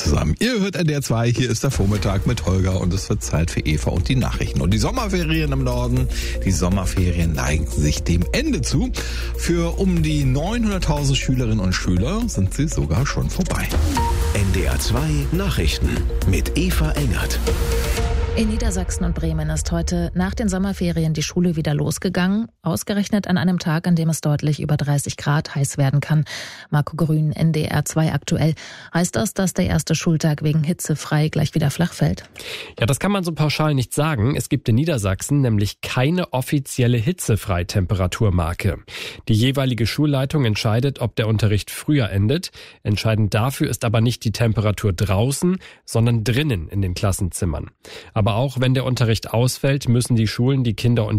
zusammen. Ihr hört NDR 2, hier ist der Vormittag mit Holger und es wird Zeit für Eva und die Nachrichten. Und die Sommerferien im Norden, die Sommerferien neigen sich dem Ende zu. Für um die 900.000 Schülerinnen und Schüler sind sie sogar schon vorbei. NDR 2 Nachrichten mit Eva Engert. In Niedersachsen und Bremen ist heute nach den Sommerferien die Schule wieder losgegangen. Ausgerechnet an einem Tag, an dem es deutlich über 30 Grad heiß werden kann. Marco Grün, NDR 2 aktuell. Heißt das, dass der erste Schultag wegen hitzefrei gleich wieder flach fällt? Ja, das kann man so pauschal nicht sagen. Es gibt in Niedersachsen nämlich keine offizielle Hitzefreitemperaturmarke. Die jeweilige Schulleitung entscheidet, ob der Unterricht früher endet. Entscheidend dafür ist aber nicht die Temperatur draußen, sondern drinnen in den Klassenzimmern. Aber auch wenn der Unterricht ausfällt, müssen die Schulen die Kinder und